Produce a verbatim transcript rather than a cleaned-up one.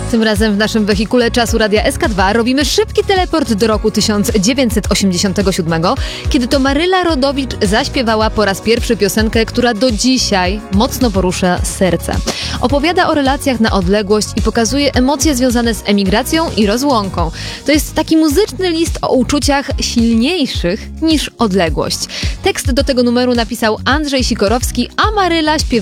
Tym razem w naszym wehikule czasu Radia S K dwa robimy szybki teleport do roku tysiąc dziewięćset osiemdziesiątego siódmego, kiedy to Maryla Rodowicz zaśpiewała po raz pierwszy piosenkę, która do dzisiaj mocno porusza serce. Opowiada o relacjach na odległość i pokazuje emocje związane z emigracją i rozłąką. To jest taki muzyczny list o uczuciach silniejszych niż odległość. Tekst do tego numeru napisał Andrzej Sikorowski, a Maryla śpiewa